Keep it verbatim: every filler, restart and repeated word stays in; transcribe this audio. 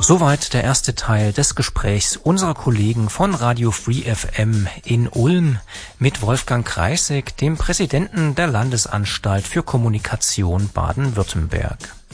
Soweit der erste Teil des Gesprächs unserer Kollegen von Radio Free F M in Ulm mit Wolfgang Kreissig, dem Präsidenten der Landesanstalt für Kommunikation Baden-Württemberg.